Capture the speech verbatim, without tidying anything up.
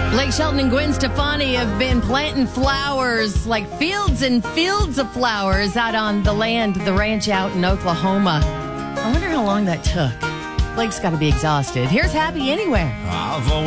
Blake Shelton and Gwen Stefani have been planting flowers, like fields and fields of flowers out on the land, the ranch out in Oklahoma. I wonder how long that took. Blake's got to be exhausted. Here's Happy Anywhere. I've always